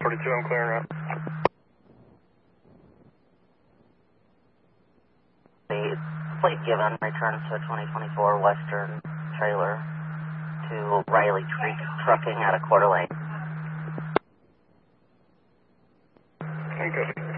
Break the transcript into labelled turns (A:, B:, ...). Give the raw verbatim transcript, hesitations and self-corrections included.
A: forty-two, I'm clearing out.
B: The plate given returns to a twenty twenty-four Western trailer to Riley Creek Trucking at a quarter lane.
A: Okay.